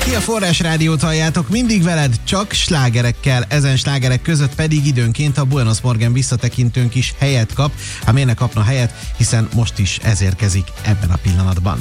Ti a Forrás Rádiót halljátok, mindig veled, csak slágerekkel. Ezen slágerek között pedig időnként a Buenos Morgen visszatekintőnk is helyet kap. Hát miért ne kapna helyet, hiszen most is ez érkezik ebben a pillanatban.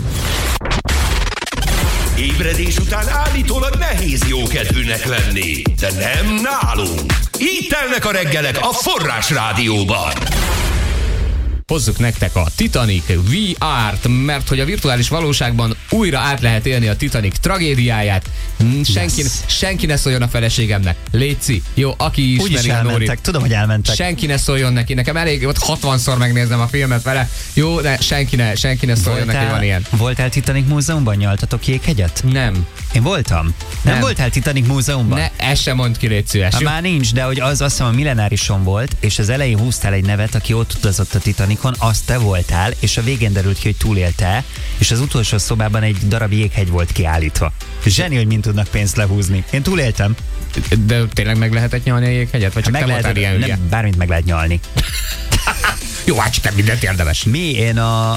Ébredés után állítólag nehéz jókedvűnek lenni, de nem nálunk. Így telnek a reggelek a Forrás Rádióban. Hozzuk nektek a Titanic VR-t, mert hogy a virtuális valóságban újra át lehet élni a Titanic tragédiáját. Senki ne szóljon a feleségemnek. Léci. Jó, aki ismeri a Nórit. Tudom, hogy elmentek. Senki ne szóljon neki. Nekem elég ott 60-szor megnézem a filmet vele. Jó, de senki ne szóljon neki, van ilyen. Voltál Titanic múzeumban? Nyaltatok jéghegyet? Nem. Én voltam. Nem voltál Titanic múzeumban? Ne, ezt sem mondd ki, légy szíves. Már nincs, de hogy az azt hiszem a millenárison volt, és az elején húztál egy nevet, aki ott utazott a Titanicon, azt te voltál, és a végén derült ki, hogy túlélte, és az utolsó szobában egy darab jéghegy volt kiállítva. Zseni, hogy mind tudnak pénzt lehúzni. Én túléltem. De tényleg meg lehetett nyalni a jéghegyet? Vagy csak meg te voltál ilyen hülye? Nem, bármit meg lehet nyalni. Jó, hát csak mindent érdemes. Én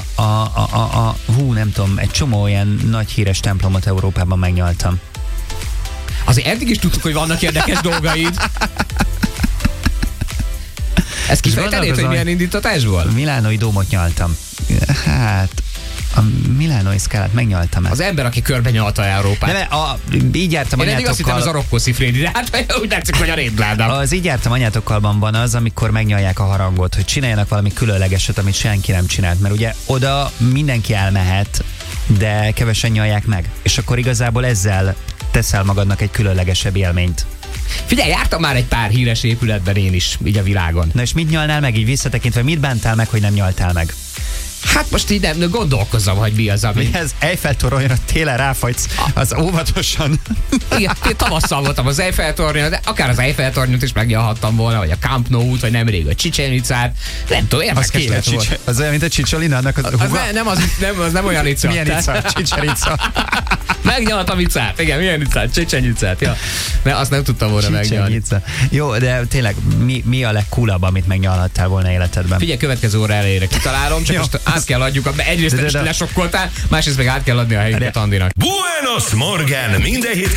nem tudom, egy csomó ilyen nagy híres templomot Európában megnyaltam. Azért eddig is tudtuk, hogy vannak érdekes dolgaid. Ezt kifejtenéd, hogy milyen indítatásból? A milánói dómot nyaltam. Hát... A milánói szkálát megnyaltam el. Az ember, aki körbe nyalta Európát. Így jártam anyátokkal. Én eddig azt hittem, az a Rocco Siffredi, de hát úgy látszik, hogy a Rédládám. Az így jártam anyátokkalban van az, amikor megnyalják a harangot, hogy csináljanak valami különlegeset, amit senki nem csinált. Mert ugye oda mindenki elmehet, de kevesen nyalják meg. És akkor igazából ezzel teszel magadnak egy különlegesebb élményt. Figyelj, jártam már egy pár híres épületben én is, így a világon. Na és mit nyalnál meg, így visszatekintve, mit bántál meg, hogy nem nyaltál meg? Hát most így nem gondolkozom, hogy mi az, ami... Ez Eiffel-toronyra télen ráfagysz, az óvatosan. Igen, én tavasszal voltam az Eiffel-tornyon, de akár az Eiffel-tornyot is megnyalhattam volna, vagy a Camp Nou-t, vagy nemrég a Csicsenicát. Nem tudom, érdekes lett volna. Az olyan, mint a Csicsolina, annak az nem olyan ica. Milyen ica? Csicserica. Megnyaltam icát, igen, milyen icát? Csicsenicát, ja. Mert azt nem tudtam volna megnyalni. Jó, de tényleg mi a legcoolabb, amit megnyalhattál volna életedben? Figyelj, következő óra elejére kitalálom, csak most át kell adjuk, egyrészt lesokkoltál, másrészt meg át kell adni a helyünket Andinak. Buenos Morgen! Minden hétköznap